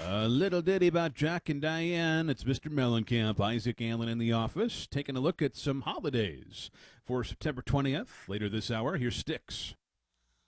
A little ditty about Jack and Diane. It's Mr. Mellencamp, Isaac Allen in the office, taking a look at some holidays for September 20th. Later this hour, here's Styx.